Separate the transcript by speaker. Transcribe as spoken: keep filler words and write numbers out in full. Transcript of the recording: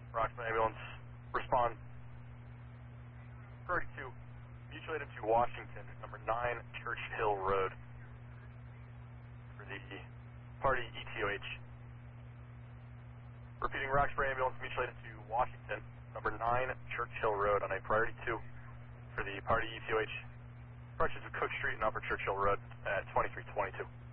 Speaker 1: Roxbury ambulance, respond. thirty-two, mutual aid to Washington, number nine Church Hill Road, for the party E T O H. Repeating, Roxbury ambulance, mutual aid to Washington, number nine Church Hill Road on a priority two for the party E T O H. Approaches of Cook Street and Upper Churchill Road at twenty-three twenty-two.